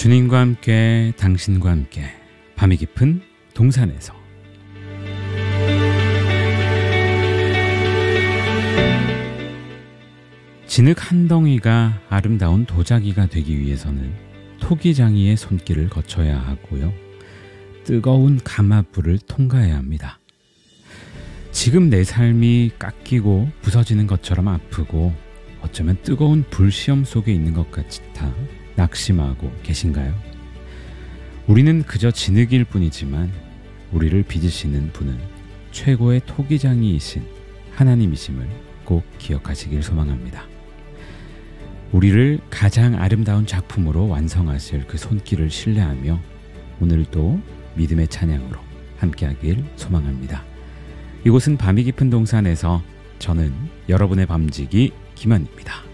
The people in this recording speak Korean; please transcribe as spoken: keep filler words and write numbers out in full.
주님과 함께, 당신과 함께, 밤이 깊은 동산에서. 진흙 한 덩이가 아름다운 도자기가 되기 위해서는 토기장이의 손길을 거쳐야 하고요. 뜨거운 가마불을 통과해야 합니다. 지금 내 삶이 깎이고 부서지는 것처럼 아프고 어쩌면 뜨거운 불시험 속에 있는 것 같아 낙심하고 계신가요? 우리는 그저 진흙일 뿐이지만 우리를 빚으시는 분은 최고의 토기장이이신 하나님이심을 꼭 기억하시길 소망합니다. 우리를 가장 아름다운 작품으로 완성하실 그 손길을 신뢰하며 오늘도 믿음의 찬양으로 함께하길 소망합니다. 이곳은 밤이 깊은 동산에서 저는 여러분의 밤지기 김한입니다.